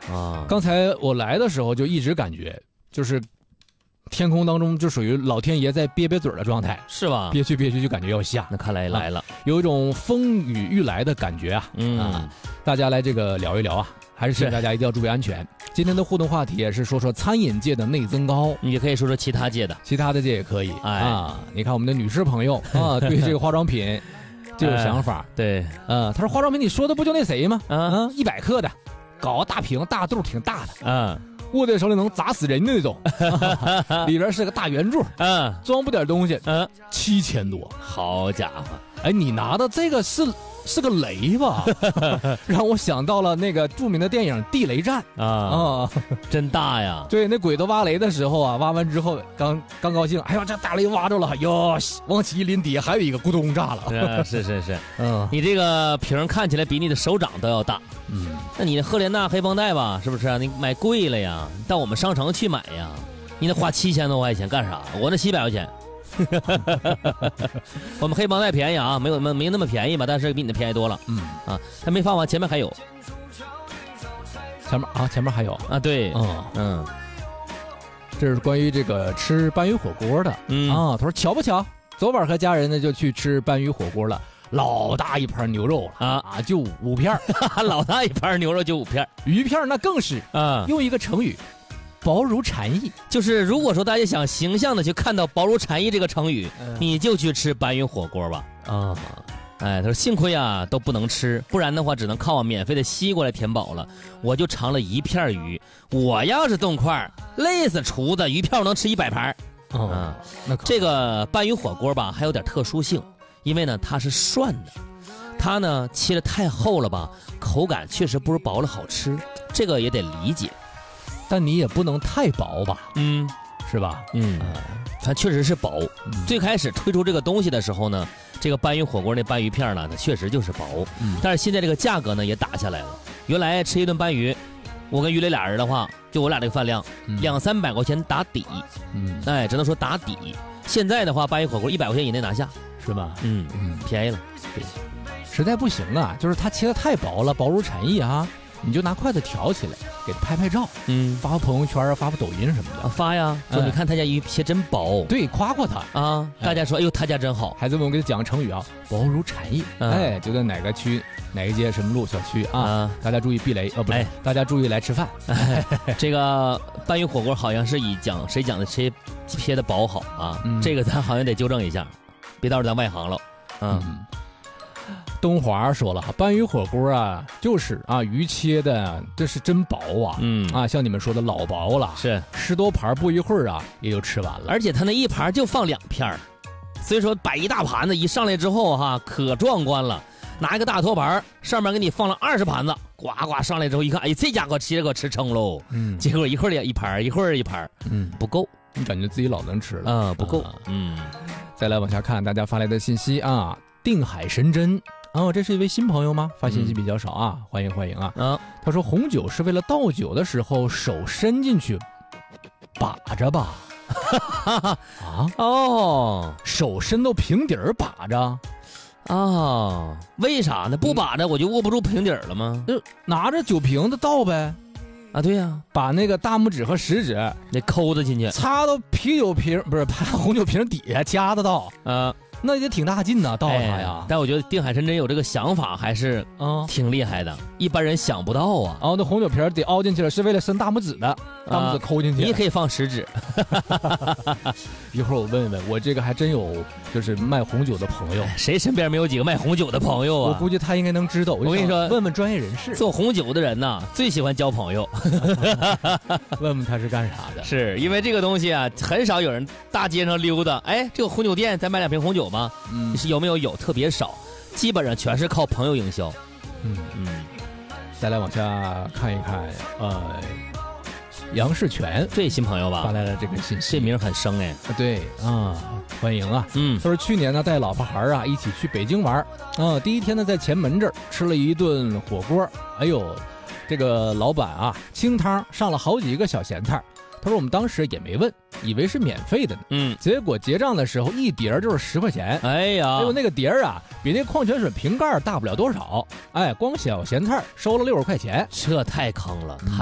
啊。 刚才我来的时候就一直感觉，就是天空当中就属于老天爷在憋嘴的状态， 是吧？ 憋屈就感觉要下。 那看来来了， 有一种风雨欲来的感觉啊。大家来这个聊一聊啊，还是请大家一定要注意安全。今天的互动话题也是说说餐饮界的内增高， 你也可以说说其他界的， 其他的界也可以。你看我们的女士朋友啊，对这个化妆品就有想法。 对， 他说化妆品你说的不就那谁吗？100克的，搞个大瓶大肚挺大的，握在手里能砸死人的那种，里边是个大圆柱，装不点东西，7000多， 好家伙！ 哎，你拿的这个是个雷吧？让我想到了那个著名的电影《地雷战》 真大呀！ 对，那鬼子挖雷的时候啊，挖完之后刚高兴，哎呦，这大雷挖着了，哟，往起一拎，底下还有一个咕咚炸了。 是，你这个瓶看起来比你的手掌都要大。那你的赫莲娜黑绷带吧，是不是？你买贵了呀，到我们商城去买呀，你得花7000多块钱干啥？我那700块钱。我们黑绷带便宜啊，没那么便宜吧，但是比你的便宜多了。还没发完，前面还有。 前面还有啊？对， 这是关于这个吃鲅鱼火锅的。他说巧不巧，昨晚和家人呢就去吃鲅鱼火锅了，老大一盘牛肉就5片， 老大一盘牛肉就5片， 鱼片那更是用一个成语。薄如蝉翼， 就是如果说大家想形象的去看到薄如蝉翼这个成语，你就去吃鲅鱼火锅吧。他说幸亏啊都不能吃，不然的话只能靠我免费的西瓜来填饱了。我就尝了1片鱼，我要是动筷，累死厨子，鱼片我能吃100盘。 那这个鲅鱼火锅吧还有点特殊性，因为呢它是涮的，它呢切得太厚了吧，口感确实不如薄了好吃，这个也得理解。 但你也不能太薄吧，是吧？ 它确实是薄。最开始推出这个东西的时候呢，这个鲅鱼火锅那鲅鱼片呢，它确实就是薄。但是现在这个价格呢也打下来了。原来吃一顿鲅鱼，我跟于磊俩人的话，就我俩这个饭量，200-300块钱打底。只能说打底。现在的话，鲅鱼火锅100块钱以内拿下， 是吧？ 便宜了。 对，实在不行啊，就是它切得太薄了，薄如蝉翼啊。你就拿筷子挑起来，给他拍照，发朋友圈，发抖音什么的， 发呀。说你看他家鱼切真薄， 对，夸他啊。大家说，哎呦，他家真好。 孩子们，我给他讲个成语啊，薄如蝉翼。就在哪个区、哪个街、什么路、小区啊，大家注意避雷不是，大家注意来吃饭。 这个鲅鱼火锅好像是以谁讲的谁切的薄好啊，这个咱好像得纠正一下，别到时候咱外行了。 东华说了，鲅鱼火锅啊，就是鱼切的这是真薄啊，像你们说的老薄了， 是 10多盘不一会儿也就吃完了， 而且他那一盘就放2片，所以说摆一大盘子，一上来之后可壮观了，拿一个大托盘，上面给你放了20盘子，呱呱上来之后一看，哎，这家伙给我吃撑喽，结果一会儿一盘，一会儿一盘，不够， 你感觉自己老能吃了不够， 再来往下看大家发来的信息啊，定海神针。这是一位新朋友吗？发信息比较少啊，欢迎啊。他说红酒是为了倒酒的时候手伸进去把着吧。手伸到瓶底儿把着为啥呢？不把着我就握不住瓶底儿了吗？ 就拿着酒瓶子倒呗。 对呀， 把那个大拇指和食指得抠子进去， 插到啤酒瓶不是红酒瓶底下夹得到那也挺大劲呢，倒它呀。 但我觉得定海神针有这个想法还是挺厉害的，一般人想不到啊。 那红酒瓶得凹进去了，是为了伸大拇指的，大拇指抠进去。 你也可以放食指。 一会儿我问问，我这个还真有，就是卖红酒的朋友。 谁身边没有几个卖红酒的朋友啊？ 我估计他应该能知道。我跟你说， 问问专业人士。 做红酒的人呐，最喜欢交朋友。 问问他是干啥的？ 是因为这个东西啊，很少有人大街上溜达。哎，这个红酒店再买2瓶红酒吗？有没有？有，特别少，基本上全是靠朋友营销。 再来往下看一看，杨世全， 这新朋友吧， 发来了这个信息， 这名很生哎。 对欢迎啊。他说去年呢带老婆孩一起去北京玩第一天呢在前门这儿吃了一顿火锅，哎呦，这个老板清汤上了好几个小咸菜。他说我们当时也没问，以为是免费的呢。结果结账的时候一碟就是10块钱。 哎呀， 结果那个碟比那矿泉水瓶盖大不了多少。光小咸菜收了60块钱， 这太坑了。